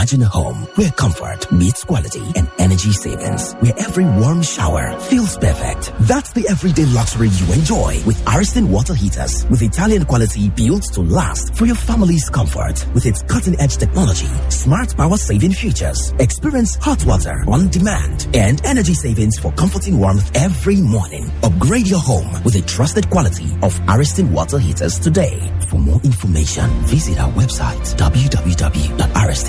Imagine a home where comfort meets quality and energy savings, where every warm shower feels perfect. That's the everyday luxury you enjoy with Ariston water heaters, with Italian quality built to last for your family's comfort. With its cutting-edge technology, smart power-saving features, experience hot water on demand, and energy savings for comforting warmth every morning. Upgrade your home with the trusted quality of Ariston water heaters today. For more information, visit our website www.ariston.com.